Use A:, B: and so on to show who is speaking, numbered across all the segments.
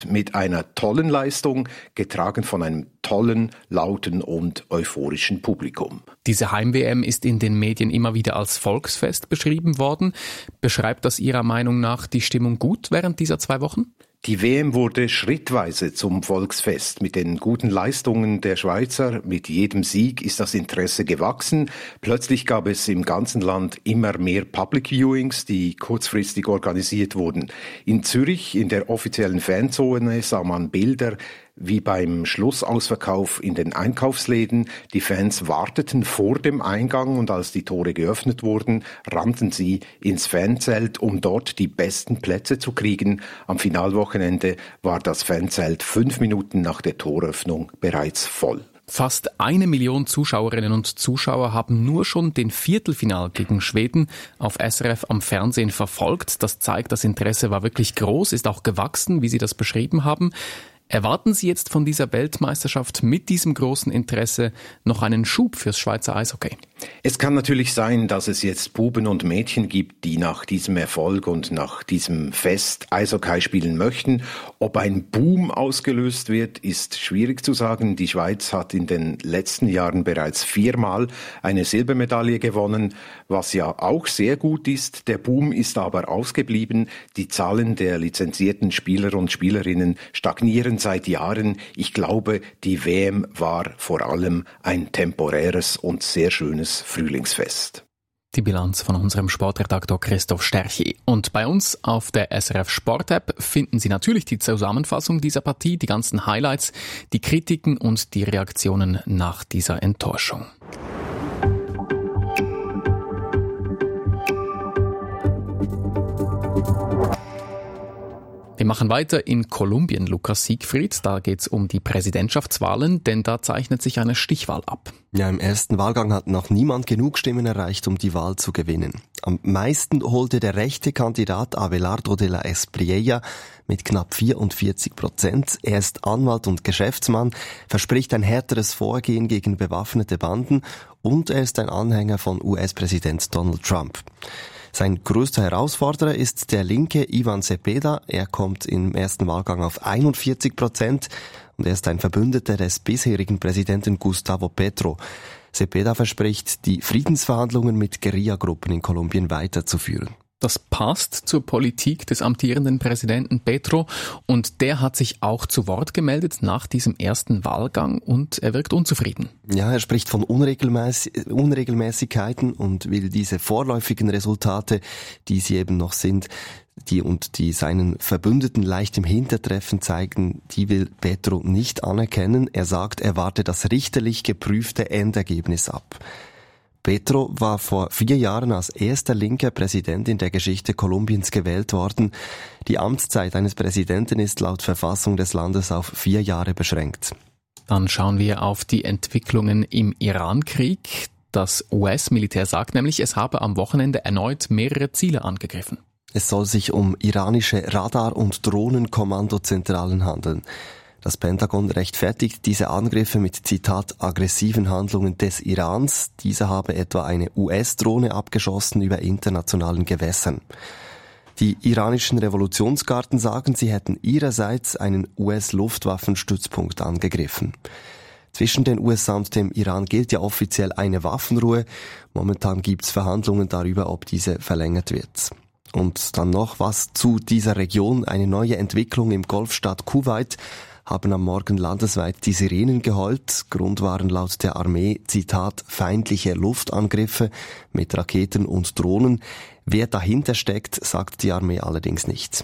A: mit einer tollen Leistung, getragen von einem tollen, lauten und euphorischen Publikum.
B: Diese Heim-WM ist in den Medien immer wieder als Volksfest beschrieben worden. Beschreibt das Ihrer Meinung nach die Stimmung gut während dieser 2 Wochen?
A: Die WM wurde schrittweise zum Volksfest. Mit den guten Leistungen der Schweizer, mit jedem Sieg ist das Interesse gewachsen. Plötzlich gab es im ganzen Land immer mehr Public Viewings, die kurzfristig organisiert wurden. In Zürich, in der offiziellen Fanzone, sah man Bilder wie beim Schlussausverkauf in den Einkaufsläden. Die Fans warteten vor dem Eingang und als die Tore geöffnet wurden, rannten sie ins Fanzelt, um dort die besten Plätze zu kriegen. Am Finalwochenende war das Fanzelt 5 Minuten nach der Toröffnung bereits voll.
B: Fast 1 Million Zuschauerinnen und Zuschauer haben nur schon den Viertelfinal gegen Schweden auf SRF am Fernsehen verfolgt. Das zeigt, das Interesse war wirklich groß, ist auch gewachsen, wie Sie das beschrieben haben. Erwarten Sie jetzt von dieser Weltmeisterschaft mit diesem großen Interesse noch einen Schub fürs Schweizer Eishockey?
A: Es kann natürlich sein, dass es jetzt Buben und Mädchen gibt, die nach diesem Erfolg und nach diesem Fest Eishockey spielen möchten. Ob ein Boom ausgelöst wird, ist schwierig zu sagen. Die Schweiz hat in den letzten Jahren bereits 4-mal eine Silbermedaille gewonnen, was ja auch sehr gut ist. Der Boom ist aber ausgeblieben. Die Zahlen der lizenzierten Spieler und Spielerinnen stagnieren seit Jahren. Ich glaube, die WM war vor allem ein temporäres und sehr schönes Frühlingsfest.
B: Die Bilanz von unserem Sportredaktor Christoph Sterchi. Und bei uns auf der SRF Sport-App finden Sie natürlich die Zusammenfassung dieser Partie, die ganzen Highlights, die Kritiken und die Reaktionen nach dieser Enttäuschung. Wir machen weiter in Kolumbien, Lukas Siegfried. Da geht's um die Präsidentschaftswahlen, denn da zeichnet sich eine Stichwahl ab.
C: Ja, im ersten Wahlgang hat noch niemand genug Stimmen erreicht, um die Wahl zu gewinnen. Am meisten holte der rechte Kandidat Abelardo de la Espriella mit knapp 44%. Er ist Anwalt und Geschäftsmann, verspricht ein härteres Vorgehen gegen bewaffnete Banden und er ist ein Anhänger von US-Präsident Donald Trump. Sein größter Herausforderer ist der Linke Ivan Cepeda. Er kommt im ersten Wahlgang auf 41% und er ist ein Verbündeter des bisherigen Präsidenten Gustavo Petro. Cepeda verspricht, die Friedensverhandlungen mit Guerillagruppen in Kolumbien weiterzuführen.
B: Das passt zur Politik des amtierenden Präsidenten Petro und der hat sich auch zu Wort gemeldet nach diesem ersten Wahlgang und er wirkt unzufrieden.
C: Ja, er spricht von Unregelmäßigkeiten und will diese vorläufigen Resultate, die sie eben noch sind, die seinen Verbündeten leicht im Hintertreffen zeigen, die will Petro nicht anerkennen. Er sagt, er warte das richterlich geprüfte Endergebnis ab. Petro war vor 4 Jahren als erster linker Präsident in der Geschichte Kolumbiens gewählt worden. Die Amtszeit eines Präsidenten ist laut Verfassung des Landes auf 4 Jahre beschränkt.
B: Dann schauen wir auf die Entwicklungen im Iran-Krieg. Das US-Militär sagt nämlich, es habe am Wochenende erneut mehrere Ziele angegriffen.
C: Es soll sich um iranische Radar- und Drohnenkommandozentralen handeln. Das Pentagon rechtfertigt diese Angriffe mit, Zitat, aggressiven Handlungen des Irans. Dieser habe etwa eine US-Drohne abgeschossen über internationalen Gewässern. Die iranischen Revolutionsgarden sagen, sie hätten ihrerseits einen US-Luftwaffenstützpunkt angegriffen. Zwischen den USA und dem Iran gilt ja offiziell eine Waffenruhe. Momentan gibt's Verhandlungen darüber, ob diese verlängert wird. Und dann noch was zu dieser Region, eine neue Entwicklung im Golfstaat Kuwait. Haben am Morgen landesweit die Sirenen geheult. Grund waren laut der Armee, Zitat, feindliche Luftangriffe mit Raketen und Drohnen. Wer dahinter steckt, sagt die Armee allerdings nicht.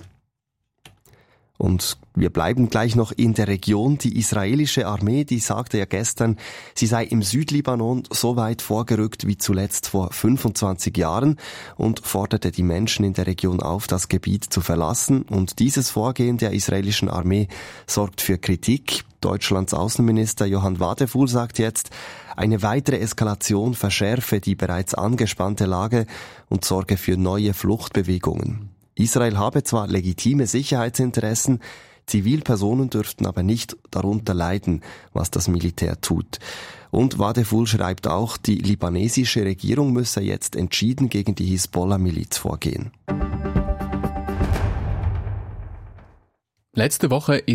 C: Und wir bleiben gleich noch in der Region. Die israelische Armee, die sagte ja gestern, sie sei im Südlibanon so weit vorgerückt wie zuletzt vor 25 Jahren und forderte die Menschen in der Region auf, das Gebiet zu verlassen. Und dieses Vorgehen der israelischen Armee sorgt für Kritik. Deutschlands Außenminister Johann Wadefuhl sagt jetzt, eine weitere Eskalation verschärfe die bereits angespannte Lage und sorge für neue Fluchtbewegungen. Israel habe zwar legitime Sicherheitsinteressen, Zivilpersonen dürften aber nicht darunter leiden, was das Militär tut. Und Wadefuhl schreibt auch, die libanesische Regierung müsse jetzt entschieden gegen die Hisbollah-Miliz vorgehen.
B: Letzte Woche